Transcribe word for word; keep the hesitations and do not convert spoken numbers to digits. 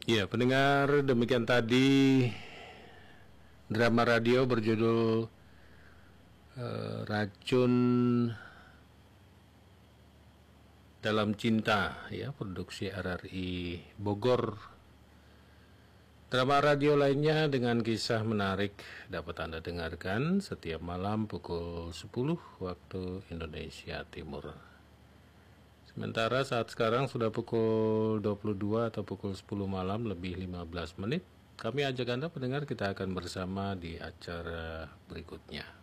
Ya, pendengar, demikian tadi drama radio berjudul uh, Racun Dalam Cinta, ya, produksi R R I Bogor. Drama radio lainnya dengan kisah menarik dapat Anda dengarkan setiap malam pukul sepuluh waktu Indonesia Timur. Sementara saat sekarang sudah pukul dua puluh dua atau pukul sepuluh malam lebih lima belas menit. Kami ajak Anda pendengar, kita akan bersama di acara berikutnya.